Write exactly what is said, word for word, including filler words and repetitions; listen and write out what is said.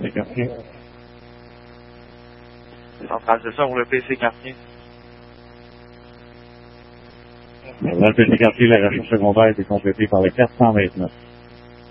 C quartier. Centrale, c'est ça pour le P C quartier. Dans le P C quartier, la recherche secondaire a été complétée par le quatre cent vingt-neuf.